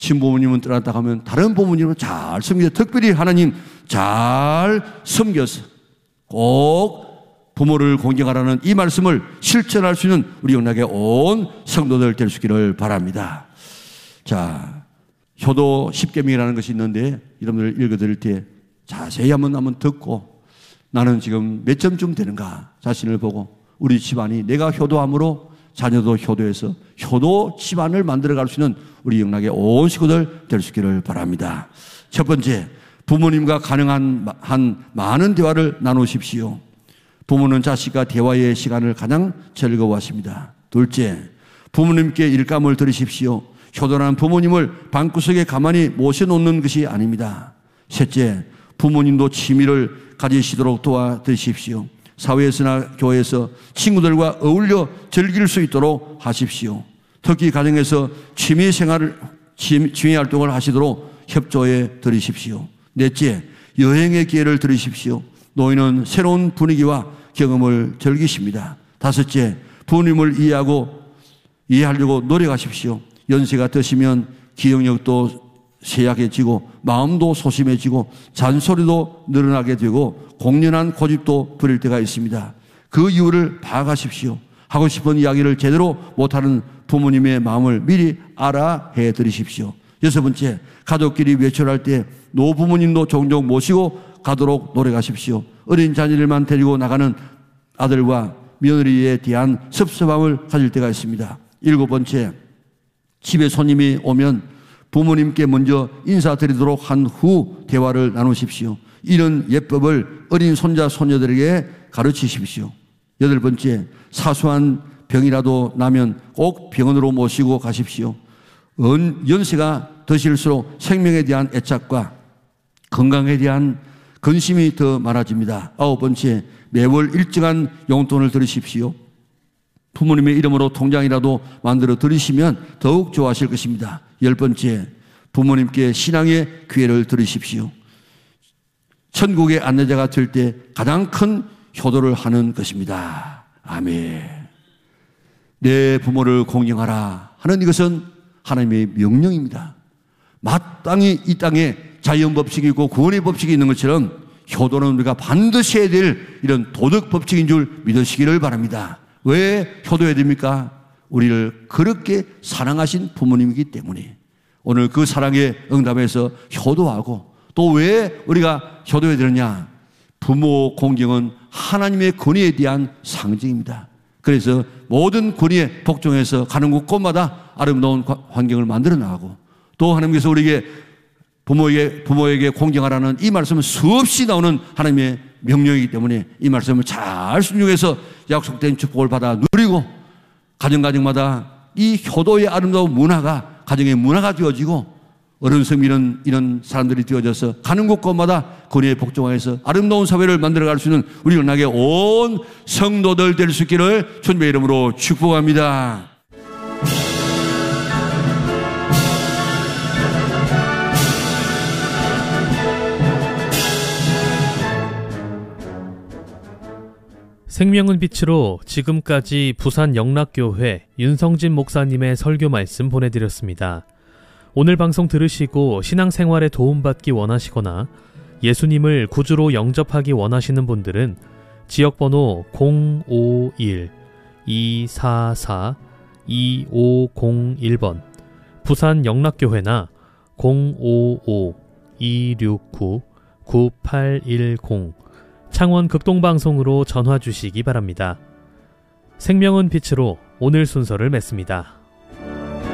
친부모님은 떠났다 가면 다른 부모님은 잘 섬겨서, 특별히 하나님 잘 섬겨서 꼭 부모를 공경하라는 이 말씀을 실천할 수 있는 우리 영락의 온 성도들 될 수 있기를 바랍니다. 자, 효도 10계명이라는 것이 있는데 여러분들 읽어드릴 때 자세히 한번 듣고 나는 지금 몇 점쯤 되는가 자신을 보고 우리 집안이 내가 효도함으로 자녀도 효도해서 효도 집안을 만들어갈 수 있는 우리 영락의 온 식구들 될 수 있기를 바랍니다. 첫 번째, 부모님과 가능한 한 많은 대화를 나누십시오. 부모는 자식과 대화의 시간을 가장 즐거워하십니다. 둘째, 부모님께 일감을 들으십시오. 효도한 부모님을 방구석에 가만히 모셔놓는 것이 아닙니다. 셋째, 부모님도 취미를 가지시도록 도와드십시오. 사회에서나 교회에서 친구들과 어울려 즐길 수 있도록 하십시오. 특히 가정에서 취미 활동을 하시도록 협조해 드리십시오. 넷째, 여행의 기회를 드리십시오. 노인은 새로운 분위기와 경험을 즐기십니다. 다섯째, 부모님을 이해하려고 노력하십시오. 연세가 드시면 기억력도 쇠약해지고 마음도 소심해지고 잔소리도 늘어나게 되고 공연한 고집도 부릴 때가 있습니다. 그 이유를 파악하십시오. 하고 싶은 이야기를 제대로 못하는 부모님의 마음을 미리 알아해 드리십시오. 여섯 번째, 가족끼리 외출할 때 노부모님도 종종 모시고 가도록 노력하십시오. 어린 자녀들만 데리고 나가는 아들과 며느리에 대한 섭섭함을 가질 때가 있습니다. 일곱 번째, 집에 손님이 오면 부모님께 먼저 인사드리도록 한 후 대화를 나누십시오. 이런 예법을 어린 손자, 손녀들에게 가르치십시오. 여덟 번째, 사소한 병이라도 나면 꼭 병원으로 모시고 가십시오. 연세가 드실수록 생명에 대한 애착과 건강에 대한 근심이 더 많아집니다. 아홉 번째, 매월 일정한 용돈을 들으십시오. 부모님의 이름으로 통장이라도 만들어 드리시면 더욱 좋아하실 것입니다. 열 번째, 부모님께 신앙의 기회를 드리십시오. 천국의 안내자가 될 때 가장 큰 효도를 하는 것입니다. 아멘. 내 부모를 공경하라 하는 이것은 하나님의 명령입니다. 마땅히 이 땅에 자연법칙이 있고 구원의 법칙이 있는 것처럼 효도는 우리가 반드시 해야 될 이런 도덕 법칙인 줄 믿으시기를 바랍니다. 왜 효도해야 됩니까? 우리를 그렇게 사랑하신 부모님이기 때문에 오늘 그 사랑에 응답해서 효도하고, 또 왜 우리가 효도해야 되느냐? 부모 공경은 하나님의 권위에 대한 상징입니다. 그래서 모든 권위에 복종해서 가는 곳곳마다 아름다운 환경을 만들어 나가고, 또 하나님께서 우리에게 부모에게 공경하라는 이 말씀은 수없이 나오는 하나님의 명령이기 때문에 이 말씀을 잘 순종해서 약속된 축복을 받아 누리고, 가정마다 이 효도의 아름다운 문화가 가정의 문화가 되어지고 어른섬 이런 사람들이 되어져서 가는 곳곳마다 권위에 복종하여서 아름다운 사회를 만들어갈 수 있는 우리 연락의 온 성도들 될 수 있기를 주님의 이름으로 축복합니다. 생명은 빛으로 지금까지 부산 영락교회 윤성진 목사님의 설교 말씀 보내드렸습니다. 오늘 방송 들으시고 신앙생활에 도움받기 원하시거나 예수님을 구주로 영접하기 원하시는 분들은 지역번호 051-244-2501번 부산 영락교회나 055-269-9810 창원 극동방송으로 전화 주시기 바랍니다. 생명은 빛으로 오늘 순서를 맺습니다.